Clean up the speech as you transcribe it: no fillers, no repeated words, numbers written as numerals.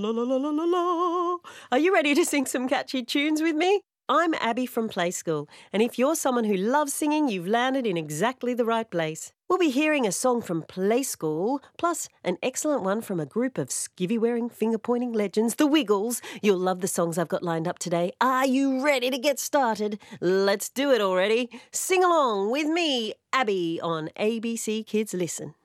La la la la la la. Are you ready to sing some catchy tunes with me? I'm Abby from Play School, and if you're someone who loves singing, you've landed in exactly the right place. We'll be hearing a song from Play School, plus an excellent one from a group of skivvy-wearing, finger-pointing legends, the Wiggles. You'll love the songs I've got lined up today. Are you ready to get started? Let's do it already. Sing along with me, Abby, on ABC Kids Listen.